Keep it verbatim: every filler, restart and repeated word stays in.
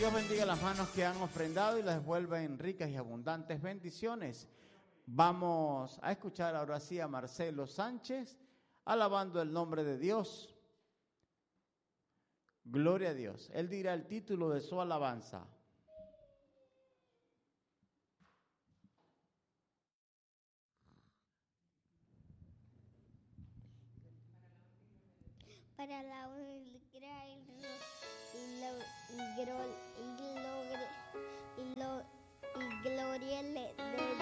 Dios bendiga las manos que han ofrendado y las devuelva en ricas y abundantes bendiciones. Vamos a escuchar ahora sí a Marcelo Sánchez, alabando el nombre de Dios. Gloria a Dios. Él dirá el título de su alabanza. Para la honra y gloria y gloria de